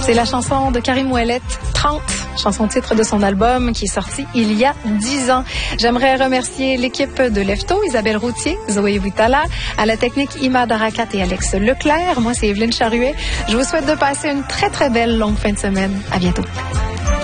C'est la chanson de Karim Ouellet, 30, chanson titre de son album qui est sorti il y a 10 ans. J'aimerais remercier l'équipe de Lefto, Isabelle Routier, Zoé Witala, à la technique Ima Darakat et Alex Leclerc. Moi, c'est Evelyne Charuet. Je vous souhaite de passer une très, très belle longue fin de semaine. À bientôt.